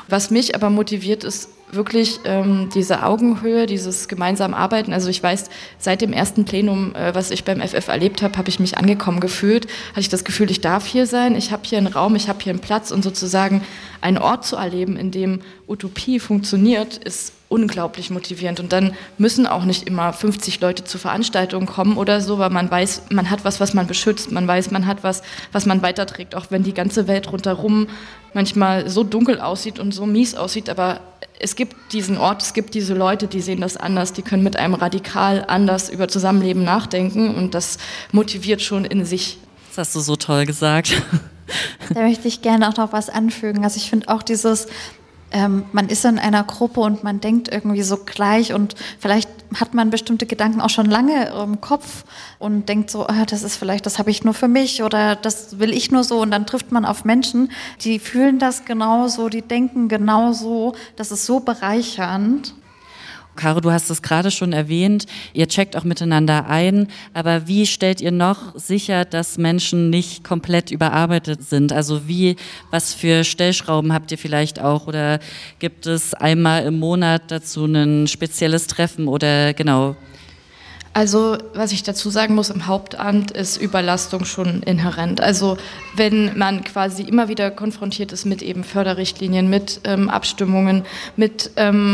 Was mich aber motiviert, ist wirklich diese Augenhöhe, dieses gemeinsame Arbeiten. Also ich weiß, seit dem ersten Plenum, was ich beim FF erlebt habe, habe ich mich angekommen gefühlt. Hatte ich das Gefühl, ich darf hier sein, ich habe hier einen Raum, ich habe hier einen Platz und sozusagen einen Ort zu erleben, in dem Utopie funktioniert, ist unglaublich motivierend. Und dann müssen auch nicht immer 50 Leute zur Veranstaltung kommen oder so, weil man weiß, man hat was man beschützt, man weiß, man hat was man weiterträgt, auch wenn die ganze Welt rundherum manchmal so dunkel aussieht und so mies aussieht, aber es gibt diesen Ort, es gibt diese Leute, die sehen das anders, die können mit einem radikal anders über Zusammenleben nachdenken und das motiviert schon in sich. Das hast du so toll gesagt. Da möchte ich gerne auch noch was anfügen. Also ich finde auch dieses, man ist in einer Gruppe und man denkt irgendwie so gleich und vielleicht hat man bestimmte Gedanken auch schon lange im Kopf und denkt so, das ist vielleicht, das habe ich nur für mich oder das will ich nur so und dann trifft man auf Menschen, die fühlen das genauso, die denken genauso, das ist so bereichernd. Caro, du hast es gerade schon erwähnt, ihr checkt auch miteinander ein, aber wie stellt ihr noch sicher, dass Menschen nicht komplett überarbeitet sind? Also was für Stellschrauben habt ihr vielleicht auch oder gibt es einmal im Monat dazu ein spezielles Treffen oder genau? Also, was ich dazu sagen muss, im Hauptamt ist Überlastung schon inhärent. Also, wenn man quasi immer wieder konfrontiert ist mit eben Förderrichtlinien, mit Abstimmungen, mit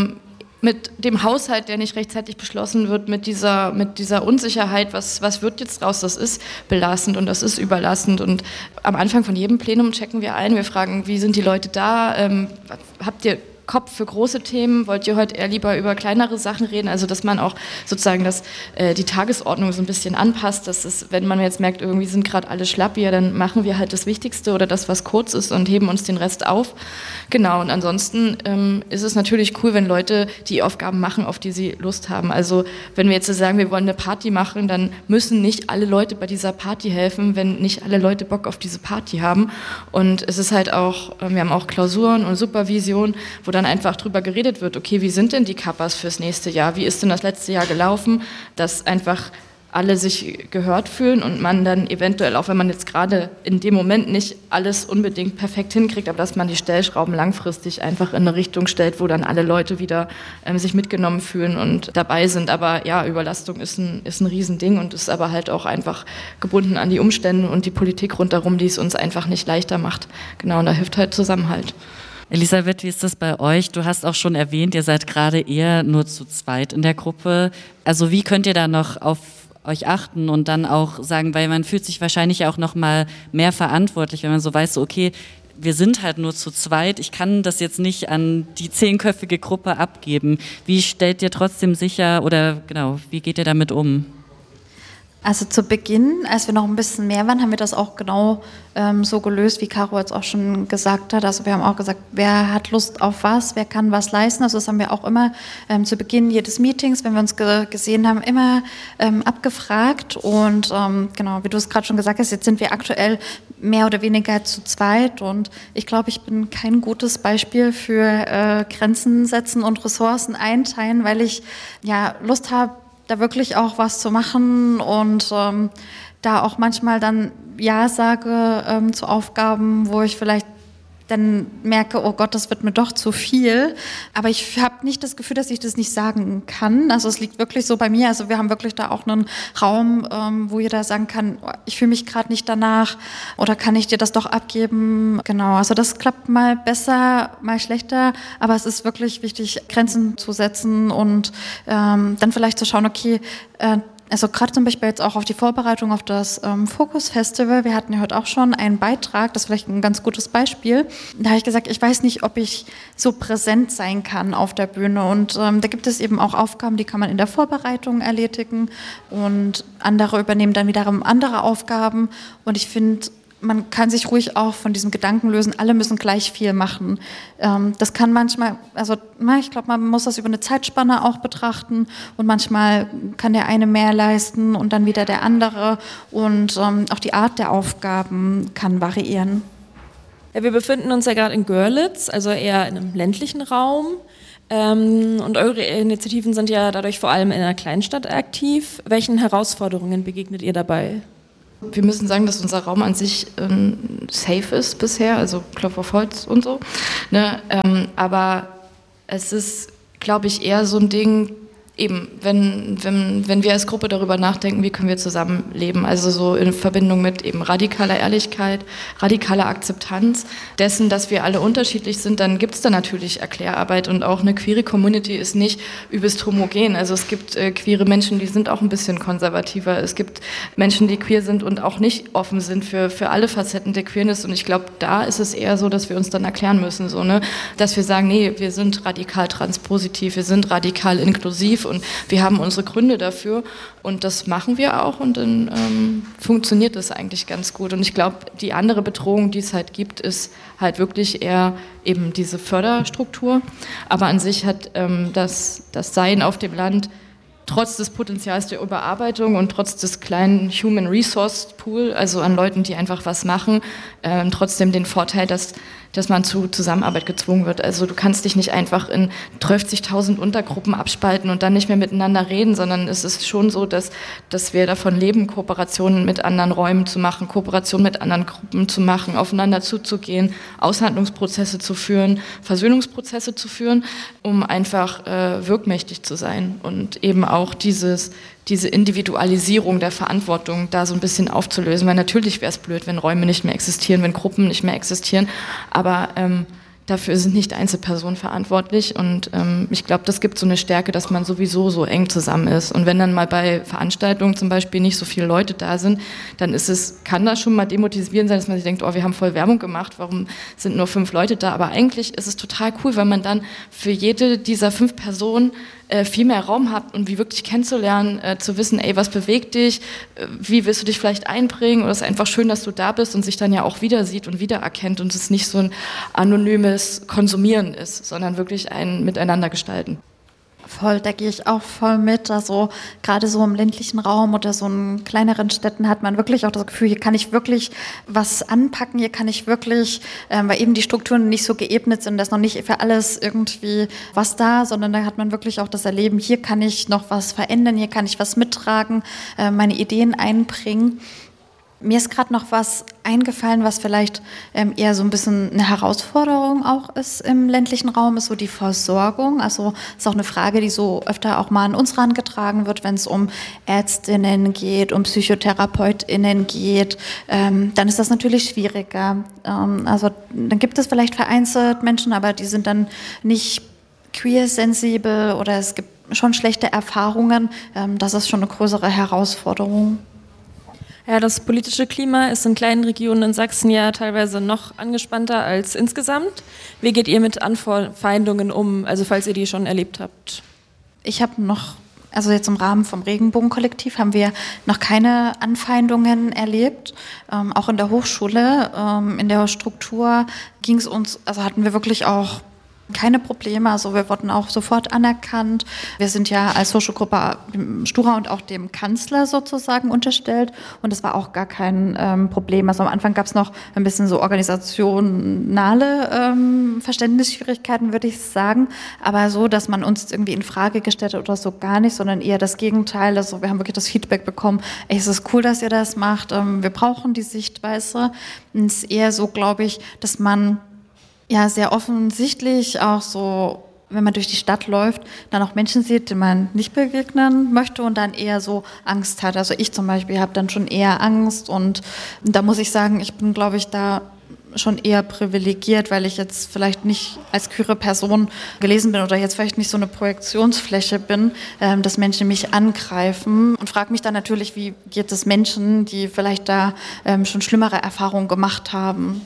dem Haushalt, der nicht rechtzeitig beschlossen wird, mit dieser Unsicherheit, was wird jetzt raus, das ist belastend und das ist überlastend. Und am Anfang von jedem Plenum checken wir ein, wir fragen, wie sind die Leute da, habt ihr Kopf für große Themen, wollt ihr heute eher lieber über kleinere Sachen reden, also dass man auch sozusagen die Tagesordnung so ein bisschen anpasst, dass es, wenn man jetzt merkt, irgendwie sind gerade alle schlapp, ja, dann machen wir halt das Wichtigste oder das, was kurz ist und heben uns den Rest auf. Genau, und ansonsten ist es natürlich cool, wenn Leute die Aufgaben machen, auf die sie Lust haben. Also wenn wir jetzt so sagen, wir wollen eine Party machen, dann müssen nicht alle Leute bei dieser Party helfen, wenn nicht alle Leute Bock auf diese Party haben. Und es ist halt auch, wir haben auch Klausuren und Supervision, wo dann einfach drüber geredet wird, okay, wie sind denn die Kappas fürs nächste Jahr? Wie ist denn das letzte Jahr gelaufen? Dass einfach alle sich gehört fühlen und man dann eventuell, auch wenn man jetzt gerade in dem Moment nicht alles unbedingt perfekt hinkriegt, aber dass man die Stellschrauben langfristig einfach in eine Richtung stellt, wo dann alle Leute wieder sich mitgenommen fühlen und dabei sind. Aber ja, Überlastung ist ein Riesending und ist aber halt auch einfach gebunden an die Umstände und die Politik rundherum, die es uns einfach nicht leichter macht. Genau, und da hilft halt Zusammenhalt. Elisabeth, wie ist das bei euch? Du hast auch schon erwähnt, ihr seid gerade eher nur zu zweit in der Gruppe. Also wie könnt ihr da noch auf euch achten und dann auch sagen, weil man fühlt sich wahrscheinlich auch noch mal mehr verantwortlich, wenn man so weiß, so, okay, wir sind halt nur zu zweit, ich kann das jetzt nicht an die 10-köpfige Gruppe abgeben. Wie stellt ihr trotzdem sicher oder genau, wie geht ihr damit um? Also zu Beginn, als wir noch ein bisschen mehr waren, haben wir das auch genau so gelöst, wie Caro jetzt auch schon gesagt hat. Also wir haben auch gesagt, wer hat Lust auf was, wer kann was leisten. Also das haben wir auch immer zu Beginn jedes Meetings, wenn wir uns gesehen haben, immer abgefragt. Und genau, wie du es gerade schon gesagt hast, jetzt sind wir aktuell mehr oder weniger zu zweit. Und ich glaube, ich bin kein gutes Beispiel für Grenzen setzen und Ressourcen einteilen, weil ich ja Lust habe, da wirklich auch was zu machen und da auch manchmal dann Ja sage zu Aufgaben, wo ich vielleicht dann merke, oh Gott, das wird mir doch zu viel. Aber ich habe nicht das Gefühl, dass ich das nicht sagen kann. Also es liegt wirklich so bei mir. Also wir haben wirklich da auch einen Raum, wo jeder sagen kann, oh, ich fühle mich gerade nicht danach oder kann ich dir das doch abgeben. Genau, also das klappt mal besser, mal schlechter. Aber es ist wirklich wichtig, Grenzen zu setzen und dann vielleicht zu schauen, okay, also gerade zum Beispiel jetzt auch auf die Vorbereitung auf das Focus Festival. Wir hatten ja heute auch schon einen Beitrag, das ist vielleicht ein ganz gutes Beispiel. Da habe ich gesagt, ich weiß nicht, ob ich so präsent sein kann auf der Bühne. Und da gibt es eben auch Aufgaben, die kann man in der Vorbereitung erledigen und andere übernehmen dann wiederum andere Aufgaben. Und ich finde, man kann sich ruhig auch von diesem Gedanken lösen, alle müssen gleich viel machen. Das kann manchmal, also ich glaube, man muss das über eine Zeitspanne auch betrachten und manchmal kann der eine mehr leisten und dann wieder der andere und auch die Art der Aufgaben kann variieren. Ja, wir befinden uns ja gerade in Görlitz, also eher in einem ländlichen Raum. Und eure Initiativen sind ja dadurch vor allem in einer Kleinstadt aktiv. Welchen Herausforderungen begegnet ihr dabei? Wir müssen sagen, dass unser Raum an sich safe ist bisher, also Klopf auf Holz und so. Ne? Aber es ist, glaube ich, eher so ein Ding, eben, wenn wir als Gruppe darüber nachdenken, wie können wir zusammenleben, also so in Verbindung mit eben radikaler Ehrlichkeit, radikaler Akzeptanz dessen, dass wir alle unterschiedlich sind, dann gibt es da natürlich Erklärarbeit und auch eine queere Community ist nicht übelst homogen. Also es gibt queere Menschen, die sind auch ein bisschen konservativer. Es gibt Menschen, die queer sind und auch nicht offen sind für alle Facetten der Queerness und ich glaube, da ist es eher so, dass wir uns dann erklären müssen, so, ne? Dass wir sagen, nee, wir sind radikal transpositiv, wir sind radikal inklusiv und wir haben unsere Gründe dafür und das machen wir auch und dann funktioniert das eigentlich ganz gut. Und ich glaube, die andere Bedrohung, die es halt gibt, ist halt wirklich eher eben diese Förderstruktur. Aber an sich hat das Sein auf dem Land trotz des Potenzials der Überarbeitung und trotz des kleinen Human Resource Pool, also an Leuten, die einfach was machen, trotzdem den Vorteil, dass man zu Zusammenarbeit gezwungen wird. Also du kannst dich nicht einfach in 30.000 Untergruppen abspalten und dann nicht mehr miteinander reden, sondern es ist schon so, dass wir davon leben, Kooperationen mit anderen Räumen zu machen, Kooperationen mit anderen Gruppen zu machen, aufeinander zuzugehen, Aushandlungsprozesse zu führen, Versöhnungsprozesse zu führen, um einfach wirkmächtig zu sein und eben auch diese Individualisierung der Verantwortung da so ein bisschen aufzulösen, weil natürlich wäre es blöd, wenn Räume nicht mehr existieren, wenn Gruppen nicht mehr existieren, aber dafür sind nicht Einzelpersonen verantwortlich und ich glaube, das gibt so eine Stärke, dass man sowieso so eng zusammen ist und wenn dann mal bei Veranstaltungen zum Beispiel nicht so viele Leute da sind, dann kann das schon mal demotivierend sein, dass man sich denkt, oh, wir haben voll Werbung gemacht, warum sind nur 5 Leute da, aber eigentlich ist es total cool, weil man dann für jede dieser 5 Personen viel mehr Raum hat und wie wirklich kennenzulernen, zu wissen, ey, was bewegt dich, wie willst du dich vielleicht einbringen oder es ist einfach schön, dass du da bist und sich dann ja auch wieder sieht und wiedererkennt und es nicht so ein anonymes Konsumieren ist, sondern wirklich ein Miteinander gestalten. Voll, da gehe ich auch voll mit. Also gerade so im ländlichen Raum oder so in kleineren Städten hat man wirklich auch das Gefühl, hier kann ich wirklich was anpacken, hier kann ich wirklich, weil eben die Strukturen nicht so geebnet sind, da ist noch nicht für alles irgendwie was da, sondern da hat man wirklich auch das Erleben, hier kann ich noch was verändern, hier kann ich was mittragen, meine Ideen einbringen. Mir ist gerade noch was eingefallen, was vielleicht eher so ein bisschen eine Herausforderung auch ist im ländlichen Raum, ist so die Versorgung. Also ist auch eine Frage, die so öfter auch mal an uns herangetragen wird, wenn es um Ärztinnen geht, um PsychotherapeutInnen geht, dann ist das natürlich schwieriger. Also dann gibt es vielleicht vereinzelt Menschen, aber die sind dann nicht queer-sensibel oder es gibt schon schlechte Erfahrungen. Das ist schon eine größere Herausforderung. Ja, das politische Klima ist in kleinen Regionen in Sachsen ja teilweise noch angespannter als insgesamt. Wie geht ihr mit Anfeindungen um, also falls ihr die schon erlebt habt? Ich habe also jetzt im Rahmen vom Regenbogenkollektiv haben wir noch keine Anfeindungen erlebt. Auch in der Hochschule, in der Struktur ging es uns, also hatten wir wirklich auch keine Probleme, also wir wurden auch sofort anerkannt. Wir sind ja als Hochschulgruppe dem Stura und auch dem Kanzler sozusagen unterstellt und das war auch gar kein Problem. Also am Anfang gab es noch ein bisschen so organisationale Verständnisschwierigkeiten, würde ich sagen, aber so, dass man uns irgendwie in Frage gestellt hat oder so gar nicht, sondern eher das Gegenteil. Also wir haben wirklich das Feedback bekommen, ey, es ist cool, dass ihr das macht, wir brauchen die Sichtweise. Und es ist eher so, glaube ich, dass man ja sehr offensichtlich auch so, wenn man durch die Stadt läuft, dann auch Menschen sieht, denen man nicht begegnen möchte und dann eher so Angst hat. Also ich zum Beispiel habe dann schon eher Angst und da muss ich sagen, ich bin, glaube ich, da schon eher privilegiert, weil ich jetzt vielleicht nicht als queere Person gelesen bin oder jetzt vielleicht nicht so eine Projektionsfläche bin, dass Menschen mich angreifen und frage mich dann natürlich, wie geht es Menschen, die vielleicht da schon schlimmere Erfahrungen gemacht haben.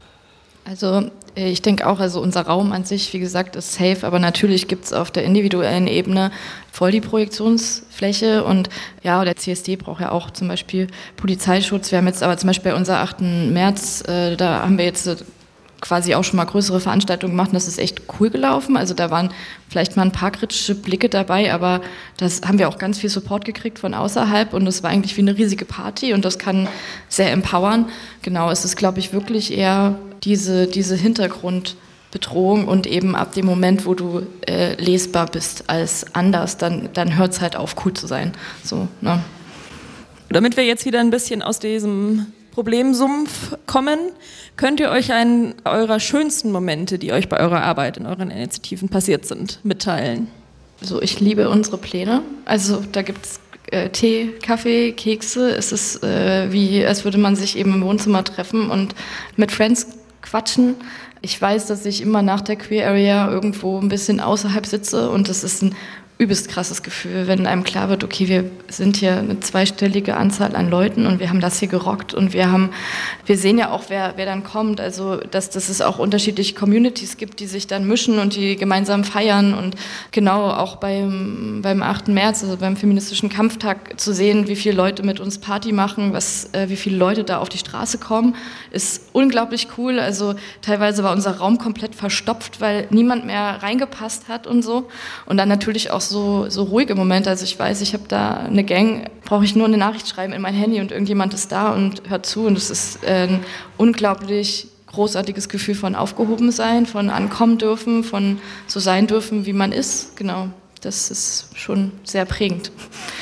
Also ich denke auch, also unser Raum an sich, wie gesagt, ist safe, aber natürlich gibt es auf der individuellen Ebene voll die Projektionsfläche und ja, der CSD braucht ja auch zum Beispiel Polizeischutz. Wir haben jetzt aber zum Beispiel bei unserer 8. März, da haben wir jetzt quasi auch schon mal größere Veranstaltungen gemacht und das ist echt cool gelaufen. Also da waren vielleicht mal ein paar kritische Blicke dabei, aber das haben wir auch ganz viel Support gekriegt von außerhalb und das war eigentlich wie eine riesige Party und das kann sehr empowern. Genau, es ist, glaube ich, wirklich eher diese Hintergrundbedrohung und eben ab dem Moment, wo du lesbar bist als anders, dann hört es halt auf, cool zu sein. So, ne? Damit wir jetzt wieder ein bisschen aus diesem Problemsumpf kommen, könnt ihr euch einen eurer schönsten Momente, die euch bei eurer Arbeit in euren Initiativen passiert sind, mitteilen? Also ich liebe unsere Pläne. Also da gibt es Tee, Kaffee, Kekse. Es ist wie, als würde man sich eben im Wohnzimmer treffen und mit Friends quatschen. Ich weiß, dass ich immer nach der Queer Area irgendwo ein bisschen außerhalb sitze und das ist ein übelst krasses Gefühl, wenn einem klar wird, okay, wir sind hier eine zweistellige Anzahl an Leuten und wir haben das hier gerockt und wir sehen ja auch, wer dann kommt, also dass es auch unterschiedliche Communities gibt, die sich dann mischen und die gemeinsam feiern und genau auch beim 8. März, also beim feministischen Kampftag zu sehen, wie viele Leute mit uns Party machen, wie viele Leute da auf die Straße kommen, ist unglaublich cool, also teilweise war unser Raum komplett verstopft, weil niemand mehr reingepasst hat und so und dann natürlich auch so ruhige Momente, also ich weiß, ich habe da eine Gang, brauche ich nur eine Nachricht schreiben in mein Handy und irgendjemand ist da und hört zu und es ist ein unglaublich großartiges Gefühl von aufgehoben sein, von ankommen dürfen, von so sein dürfen, wie man ist, genau, das ist schon sehr prägend.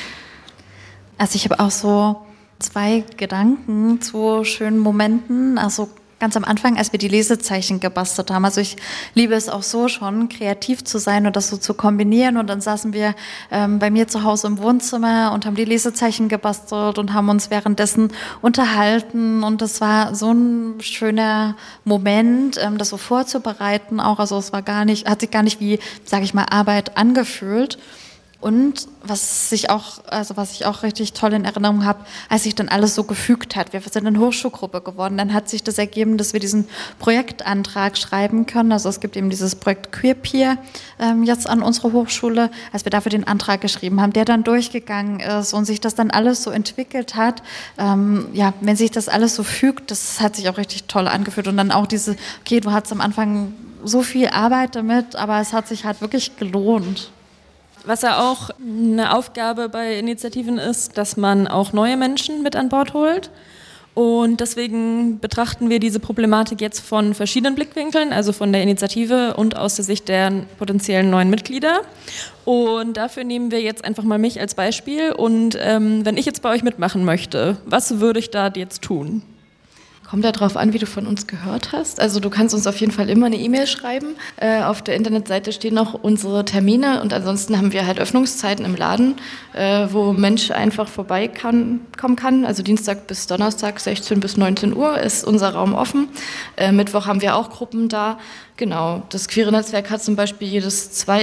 Also ich habe auch so 2 Gedanken zu schönen Momenten, also ganz am Anfang, als wir die Lesezeichen gebastelt haben. Also ich liebe es auch so schon, kreativ zu sein und das so zu kombinieren. Und dann saßen wir bei mir zu Hause im Wohnzimmer und haben die Lesezeichen gebastelt und haben uns währenddessen unterhalten. Und das war so ein schöner Moment, das so vorzubereiten auch. Also es war hat sich gar nicht wie, sage ich mal, Arbeit angefühlt. Und was ich auch richtig toll in Erinnerung habe, als sich dann alles so gefügt hat. Wir sind eine Hochschulgruppe geworden. Dann hat sich das ergeben, dass wir diesen Projektantrag schreiben können. Also es gibt eben dieses Projekt Queerpeer jetzt an unserer Hochschule, als wir dafür den Antrag geschrieben haben, der dann durchgegangen ist und sich das dann alles so entwickelt hat. Wenn sich das alles so fügt, das hat sich auch richtig toll angefühlt. Und dann auch okay, du hattest am Anfang so viel Arbeit damit, aber es hat sich halt wirklich gelohnt. Was ja auch eine Aufgabe bei Initiativen ist, dass man auch neue Menschen mit an Bord holt. Und deswegen betrachten wir diese Problematik jetzt von verschiedenen Blickwinkeln, also von der Initiative und aus der Sicht der potenziellen neuen Mitglieder. Und dafür nehmen wir jetzt einfach mal mich als Beispiel. Und wenn ich jetzt bei euch mitmachen möchte, was würde ich da jetzt tun? Kommt ja darauf an, wie du von uns gehört hast. Also du kannst uns auf jeden Fall immer eine E-Mail schreiben. Auf der Internetseite stehen noch unsere Termine und ansonsten haben wir halt Öffnungszeiten im Laden, wo Mensch einfach kommen kann. Also Dienstag bis Donnerstag, 16 bis 19 Uhr ist unser Raum offen. Mittwoch haben wir auch Gruppen da. Genau, das Queere Netzwerk hat zum Beispiel jeden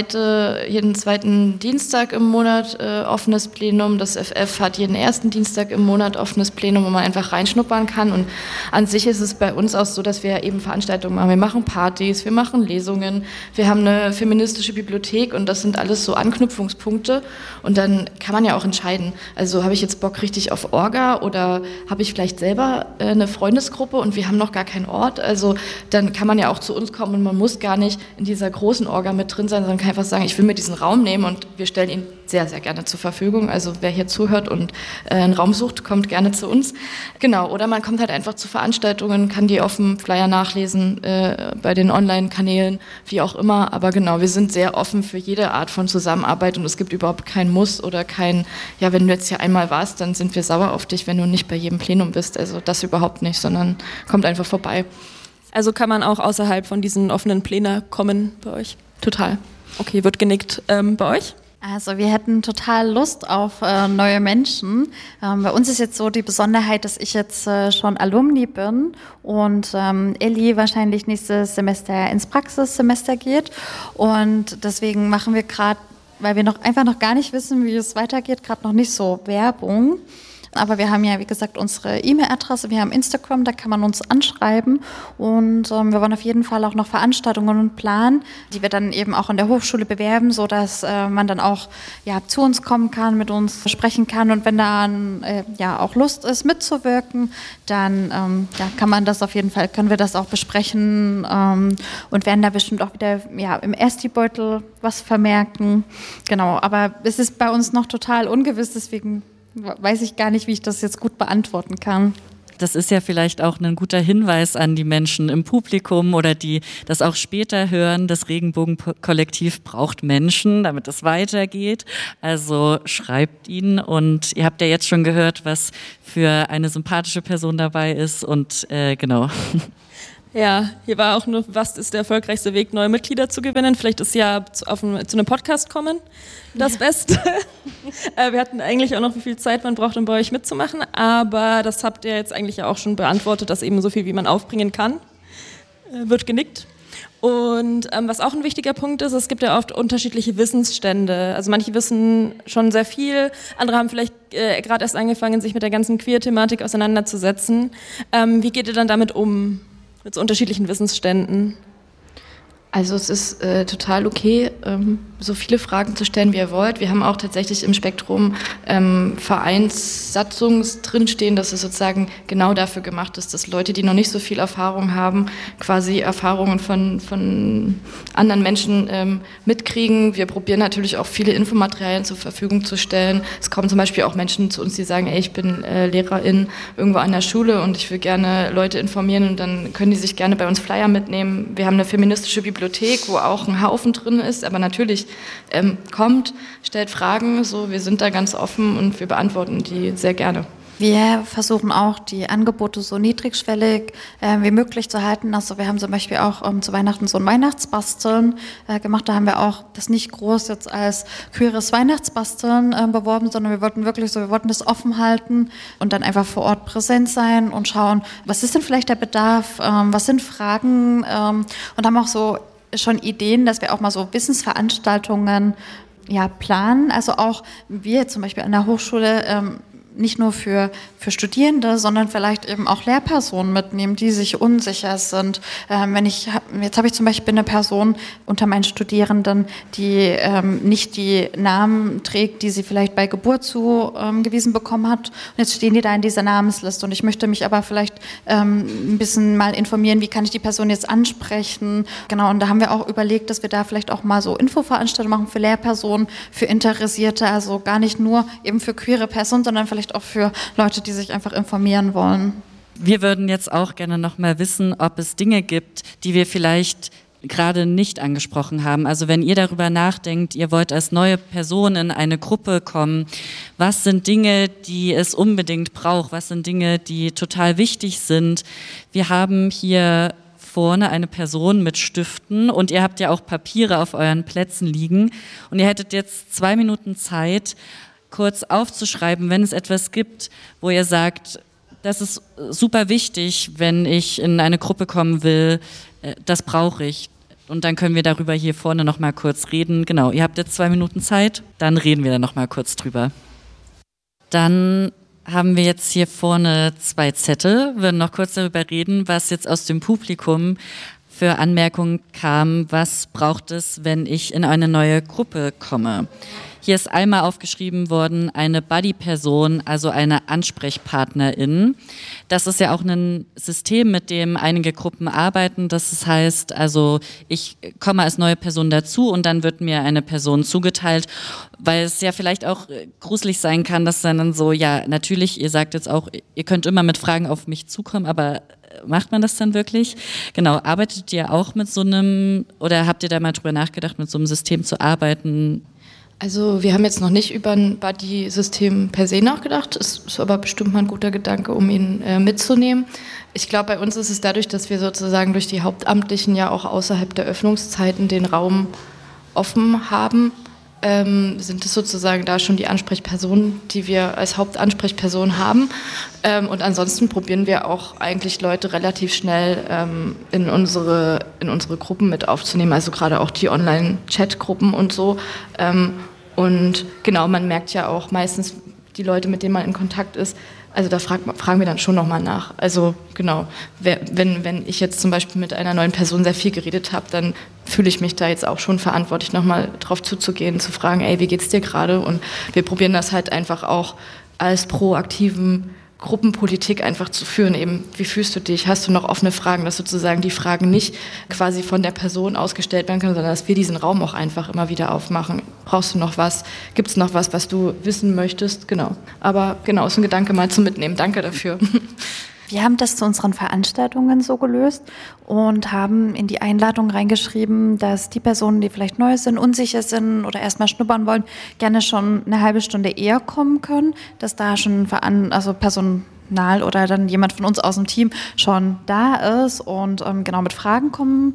zweiten Dienstag im Monat offenes Plenum. Das FF hat jeden ersten Dienstag im Monat offenes Plenum, wo man einfach reinschnuppern kann. Und an sich ist es bei uns auch so, dass wir eben Veranstaltungen machen. Wir machen Partys, wir machen Lesungen, wir haben eine feministische Bibliothek und das sind alles so Anknüpfungspunkte. Und dann kann man ja auch entscheiden, also habe ich jetzt Bock richtig auf Orga oder habe ich vielleicht selber eine Freundesgruppe und wir haben noch gar keinen Ort. Also dann kann man ja auch zu uns kommen und man muss gar nicht in dieser großen Orga mit drin sein, sondern kann einfach sagen, ich will mir diesen Raum nehmen und wir stellen ihn sehr, sehr gerne zur Verfügung. Also wer hier zuhört und einen Raum sucht, kommt gerne zu uns. Genau, oder man kommt halt einfach zu Veranstaltungen, kann die auf dem Flyer nachlesen, bei den Online-Kanälen, wie auch immer. Aber genau, wir sind sehr offen für jede Art von Zusammenarbeit und es gibt überhaupt kein Muss oder kein, ja, wenn du jetzt hier einmal warst, dann sind wir sauer auf dich, wenn du nicht bei jedem Plenum bist. Also das überhaupt nicht, sondern kommt einfach vorbei. Also kann man auch außerhalb von diesen offenen Plänen kommen bei euch? Total. Okay, wird genickt. Bei euch? Also wir hätten total Lust auf neue Menschen. Bei uns ist jetzt so die Besonderheit, dass ich jetzt schon Alumni bin und Elli wahrscheinlich nächstes Semester ins Praxissemester geht. Und deswegen machen wir gerade, weil wir einfach noch gar nicht wissen, wie es weitergeht, gerade noch nicht so Werbung. Aber wir haben ja, wie gesagt, unsere E-Mail-Adresse, wir haben Instagram, da kann man uns anschreiben und wir wollen auf jeden Fall auch noch Veranstaltungen planen, die wir dann eben auch an der Hochschule bewerben, sodass man dann auch zu uns kommen kann, mit uns sprechen kann und wenn dann auch Lust ist, mitzuwirken, dann kann man das auf jeden Fall, können wir das auch besprechen und werden da bestimmt auch wieder im Ersti-Beutel was vermerken. Genau, aber es ist bei uns noch total ungewiss, deswegen weiß ich gar nicht, wie ich das jetzt gut beantworten kann. Das ist ja vielleicht auch ein guter Hinweis an die Menschen im Publikum oder die das auch später hören. Das Regenbogenkollektiv braucht Menschen, damit es weitergeht. Also schreibt ihnen, und ihr habt ja jetzt schon gehört, was für eine sympathische Person dabei ist, und genau. Ja, hier war auch nur, was ist der erfolgreichste Weg, neue Mitglieder zu gewinnen? Vielleicht ist ja zu einem Podcast kommen das Beste. Wir hatten eigentlich auch noch, wie viel Zeit man braucht, um bei euch mitzumachen, aber das habt ihr jetzt eigentlich ja auch schon beantwortet, dass eben so viel, wie man aufbringen kann, wird genickt. Und was auch ein wichtiger Punkt ist, es gibt ja oft unterschiedliche Wissensstände. Also manche wissen schon sehr viel, andere haben vielleicht gerade erst angefangen, sich mit der ganzen Queer-Thematik auseinanderzusetzen. Wie geht ihr dann damit um? Mit so unterschiedlichen Wissensständen? Also es ist total okay, so viele Fragen zu stellen, wie ihr wollt. Wir haben auch tatsächlich im Spektrum Vereinssatzungen drinstehen, dass es sozusagen genau dafür gemacht ist, dass Leute, die noch nicht so viel Erfahrung haben, quasi Erfahrungen von anderen Menschen mitkriegen. Wir probieren natürlich auch viele Infomaterialien zur Verfügung zu stellen. Es kommen zum Beispiel auch Menschen zu uns, die sagen, ey, ich bin Lehrerin irgendwo an der Schule und ich will gerne Leute informieren, und dann können die sich gerne bei uns Flyer mitnehmen. Wir haben eine feministische Bibliothek, wo auch ein Haufen drin ist, aber natürlich kommt, stellt Fragen, so, wir sind da ganz offen und wir beantworten die sehr gerne. Wir versuchen auch, die Angebote so niedrigschwellig wie möglich zu halten. Also wir haben zum Beispiel auch zu Weihnachten so ein Weihnachtsbasteln gemacht. Da haben wir auch das nicht groß jetzt als queeres Weihnachtsbasteln beworben, sondern wir wollten das offen halten und dann einfach vor Ort präsent sein und schauen, was ist denn vielleicht der Bedarf, was sind Fragen, und haben auch so schon Ideen, dass wir auch mal so Wissensveranstaltungen planen. Also auch wir zum Beispiel an der Hochschule nicht nur für Studierende, sondern vielleicht eben auch Lehrpersonen mitnehmen, die sich unsicher sind. Jetzt habe ich zum Beispiel eine Person unter meinen Studierenden, die nicht die Namen trägt, die sie vielleicht bei Geburt zugewiesen bekommen hat. Und jetzt stehen die da in dieser Namensliste, und ich möchte mich aber vielleicht ein bisschen mal informieren, wie kann ich die Person jetzt ansprechen. Genau, und da haben wir auch überlegt, dass wir da vielleicht auch mal so Infoveranstaltungen machen für Lehrpersonen, für Interessierte, also gar nicht nur eben für queere Personen, sondern vielleicht auch für Leute, die sich einfach informieren wollen. Wir würden jetzt auch gerne noch mal wissen, ob es Dinge gibt, die wir vielleicht gerade nicht angesprochen haben. Also wenn ihr darüber nachdenkt, ihr wollt als neue Person in eine Gruppe kommen, was sind Dinge, die es unbedingt braucht? Was sind Dinge, die total wichtig sind? Wir haben hier vorne eine Person mit Stiften, und ihr habt ja auch Papiere auf euren Plätzen liegen, und ihr hättet jetzt 2 Minuten Zeit, kurz aufzuschreiben, wenn es etwas gibt, wo ihr sagt, das ist super wichtig, wenn ich in eine Gruppe kommen will, das brauche ich. Und dann können wir darüber hier vorne noch mal kurz reden. Genau, ihr habt jetzt 2 Minuten Zeit, dann reden wir da noch mal kurz drüber. Dann haben wir jetzt hier vorne 2 Zettel, würden noch kurz darüber reden, was jetzt aus dem Publikum für Anmerkungen kam, was braucht es, wenn ich in eine neue Gruppe komme. Hier ist einmal aufgeschrieben worden, eine Buddy-Person, also eine Ansprechpartnerin. Das ist ja auch ein System, mit dem einige Gruppen arbeiten. Das heißt, also ich komme als neue Person dazu und dann wird mir eine Person zugeteilt, weil es ja vielleicht auch gruselig sein kann, dass dann so, ja, natürlich, ihr sagt jetzt auch, ihr könnt immer mit Fragen auf mich zukommen, aber macht man das dann wirklich? Genau, arbeitet ihr auch mit so einem, oder habt ihr da mal drüber nachgedacht, mit so einem System zu arbeiten? Also wir haben jetzt noch nicht über ein Buddy-System per se nachgedacht. Es ist aber bestimmt mal ein guter Gedanke, um ihn mitzunehmen. Ich glaube, bei uns ist es dadurch, dass wir sozusagen durch die Hauptamtlichen ja auch außerhalb der Öffnungszeiten den Raum offen haben, sind es sozusagen da schon die Ansprechpersonen, die wir als Hauptansprechperson haben. Und ansonsten probieren wir auch eigentlich Leute relativ schnell in unsere Gruppen mit aufzunehmen, also gerade auch die Online-Chat-Gruppen und so. Und genau, man merkt ja auch meistens die Leute, mit denen man in Kontakt ist, also da fragen wir dann schon nochmal nach. Also genau, wenn ich jetzt zum Beispiel mit einer neuen Person sehr viel geredet habe, dann fühle ich mich da jetzt auch schon verantwortlich, nochmal drauf zuzugehen, zu fragen, ey, wie geht's dir gerade? Und wir probieren das halt einfach auch als proaktiven Gruppenpolitik einfach zu führen, eben, wie fühlst du dich, hast du noch offene Fragen, dass sozusagen die Fragen nicht quasi von der Person ausgestellt werden können, sondern dass wir diesen Raum auch einfach immer wieder aufmachen. Brauchst du noch was? Gibt es noch was du wissen möchtest? Genau. Aber genau, ist ein Gedanke mal zum Mitnehmen. Danke dafür. Wir haben das zu unseren Veranstaltungen so gelöst und haben in die Einladung reingeschrieben, dass die Personen, die vielleicht neu sind, unsicher sind oder erstmal schnuppern wollen, gerne schon eine halbe Stunde eher kommen können, dass da schon Personal oder dann jemand von uns aus dem Team schon da ist und mit Fragen kommen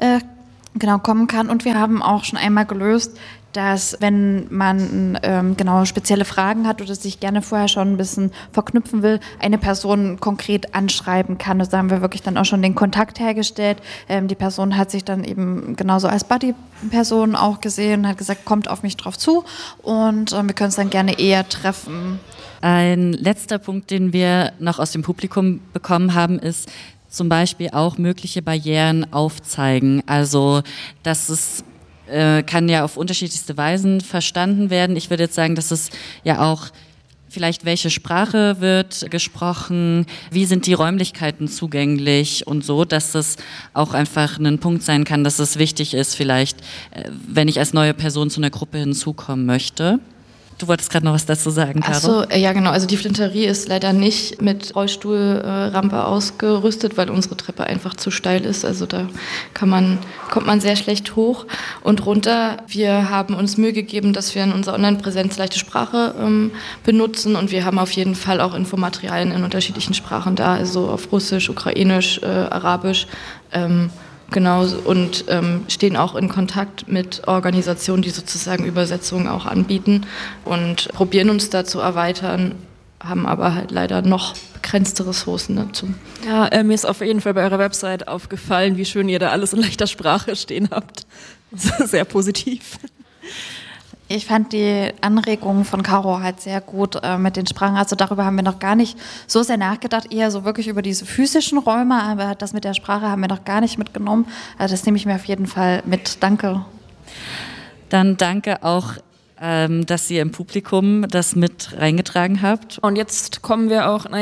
kann. Und wir haben auch schon einmal gelöst, dass wenn man spezielle Fragen hat oder sich gerne vorher schon ein bisschen verknüpfen will, eine Person konkret anschreiben kann. Also da haben wir wirklich dann auch schon den Kontakt hergestellt. Die Person hat sich dann eben genauso als Buddy-Person auch gesehen, hat gesagt, kommt auf mich drauf zu und wir können es dann gerne eher treffen. Ein letzter Punkt, den wir noch aus dem Publikum bekommen haben, ist zum Beispiel auch mögliche Barrieren aufzeigen. Also, dass es kann ja auf unterschiedlichste Weisen verstanden werden. Ich würde jetzt sagen, dass es ja auch vielleicht, welche Sprache wird gesprochen, wie sind die Räumlichkeiten zugänglich und so, dass das auch einfach ein Punkt sein kann, dass es wichtig ist, vielleicht, wenn ich als neue Person zu einer Gruppe hinzukommen möchte. Du wolltest gerade noch was dazu sagen, Caro? Achso, ja genau. Also die Flinterie ist leider nicht mit Rollstuhlrampe ausgerüstet, weil unsere Treppe einfach zu steil ist. Also da kommt man sehr schlecht hoch und runter. Wir haben uns Mühe gegeben, dass wir in unserer Online-Präsenz leichte Sprache benutzen und wir haben auf jeden Fall auch Infomaterialien in unterschiedlichen Sprachen da, also auf Russisch, Ukrainisch, Arabisch. Genau, und stehen auch in Kontakt mit Organisationen, die sozusagen Übersetzungen auch anbieten und probieren uns da zu erweitern, haben aber halt leider noch begrenzte Ressourcen dazu. Ja, mir ist auf jeden Fall bei eurer Website aufgefallen, wie schön ihr da alles in leichter Sprache stehen habt. Das ist sehr positiv. Ich fand die Anregungen von Caro halt sehr gut mit den Sprachen. Also darüber haben wir noch gar nicht so sehr nachgedacht, eher so wirklich über diese physischen Räume, aber das mit der Sprache haben wir noch gar nicht mitgenommen. Also das nehme ich mir auf jeden Fall mit. Danke. Dann danke auch, dass ihr im Publikum das mit reingetragen habt. Und jetzt kommen wir auch,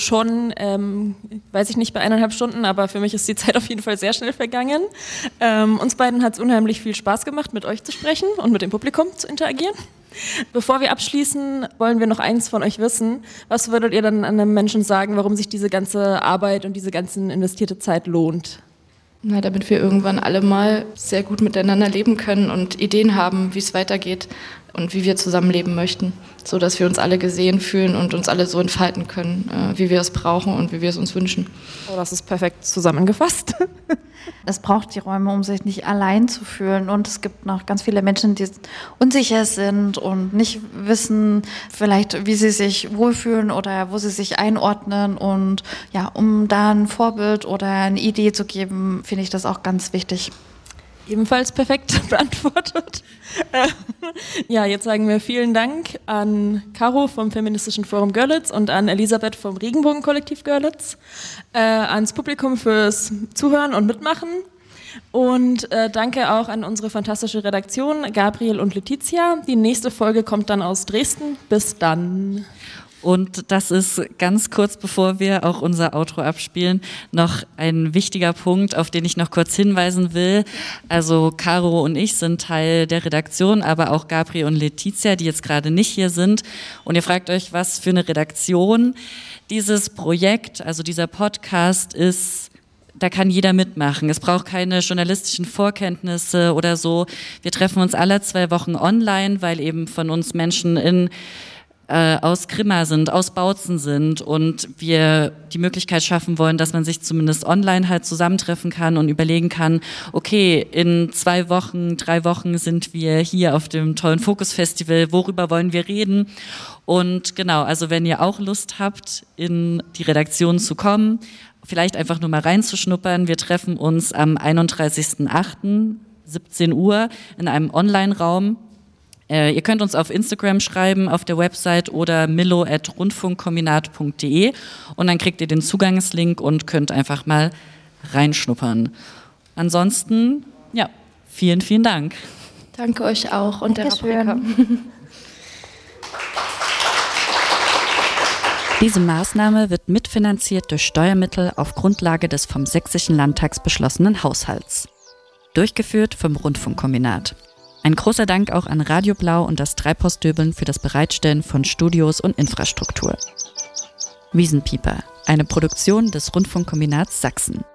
weiß ich nicht, bei 1,5 Stunden, aber für mich ist die Zeit auf jeden Fall sehr schnell vergangen. Uns beiden hat es unheimlich viel Spaß gemacht, mit euch zu sprechen und mit dem Publikum zu interagieren. Bevor wir abschließen, wollen wir noch eins von euch wissen. Was würdet ihr dann einem Menschen sagen, warum sich diese ganze Arbeit und diese ganze investierte Zeit lohnt? Na, damit wir irgendwann alle mal sehr gut miteinander leben können und Ideen haben, wie es weitergeht und wie wir zusammenleben möchten, so dass wir uns alle gesehen fühlen und uns alle so entfalten können, wie wir es brauchen und wie wir es uns wünschen. Oh, das ist perfekt zusammengefasst. Es braucht die Räume, um sich nicht allein zu fühlen. Und es gibt noch ganz viele Menschen, die unsicher sind und nicht wissen, vielleicht, wie sie sich wohlfühlen oder wo sie sich einordnen. Und ja, um da ein Vorbild oder eine Idee zu geben, finde ich das auch ganz wichtig. Ebenfalls perfekt beantwortet. Ja, jetzt sagen wir vielen Dank an Caro vom Feministischen Forum Görlitz und an Elisabeth vom Regenbogen-Kollektiv Görlitz, ans Publikum fürs Zuhören und Mitmachen und danke auch an unsere fantastische Redaktion, Gabriel und Letizia. Die nächste Folge kommt dann aus Dresden. Bis dann. Und das ist ganz kurz, bevor wir auch unser Outro abspielen, noch ein wichtiger Punkt, auf den ich noch kurz hinweisen will. Also Caro und ich sind Teil der Redaktion, aber auch Gabriel und Letizia, die jetzt gerade nicht hier sind. Und ihr fragt euch, was für eine Redaktion dieses Projekt, also dieser Podcast ist. Da kann jeder mitmachen. Es braucht keine journalistischen Vorkenntnisse oder so. Wir treffen uns alle 2 Wochen online, weil eben von uns Menschen aus Grimma sind, aus Bautzen sind und wir die Möglichkeit schaffen wollen, dass man sich zumindest online halt zusammentreffen kann und überlegen kann, okay, in 2 Wochen, 3 Wochen sind wir hier auf dem tollen Fokus-Festival, worüber wollen wir reden? Und genau, also wenn ihr auch Lust habt, in die Redaktion zu kommen, vielleicht einfach nur mal reinzuschnuppern, wir treffen uns am 31.08. 17 Uhr in einem Online-Raum. Ihr könnt uns auf Instagram schreiben, auf der Website oder millo@rundfunkkombinat.de und dann kriegt ihr den Zugangslink und könnt einfach mal reinschnuppern. Ansonsten, ja, vielen, vielen Dank. Danke euch auch und der Replika. Diese Maßnahme wird mitfinanziert durch Steuermittel auf Grundlage des vom Sächsischen Landtags beschlossenen Haushalts. Durchgeführt vom Rundfunkkombinat. Ein großer Dank auch an Radio Blau und das Treibhausdöbeln für das Bereitstellen von Studios und Infrastruktur. Wiesenpieper. Eine Produktion des Rundfunkkombinats Sachsen.